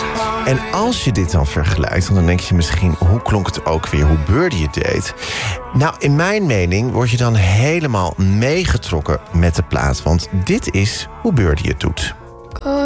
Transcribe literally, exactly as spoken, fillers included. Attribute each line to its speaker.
Speaker 1: En als je dit dan vergelijkt, dan denk je misschien, hoe klonk het ook weer, hoe Birdie het deed? Nou, in mijn mening word je dan helemaal meegetrokken met de plaat. Want dit is hoe Birdie het doet.